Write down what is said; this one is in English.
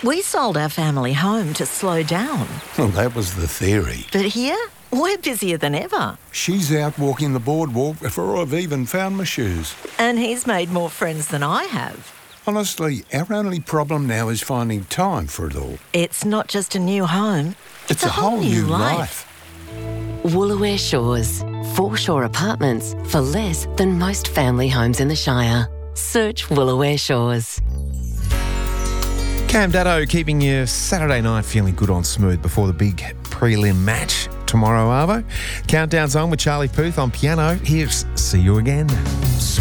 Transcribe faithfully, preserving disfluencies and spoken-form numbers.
We sold our family home to slow down. Well, that was the theory. But here, we're busier than ever. She's out walking the boardwalk before I've even found my shoes. And he's made more friends than I have. Honestly, our only problem now is finding time for it all. It's not just a new home. It's, it's a, a whole, whole new life. life. Woolooware Shores. Foreshore apartments for less than most family homes in the Shire. Search Woolooware Shores. Cam Daddo keeping you Saturday night feeling good on smooth before the big prelim match tomorrow, Arvo. Countdown's on with Charlie Puth on piano. Here's See You Again.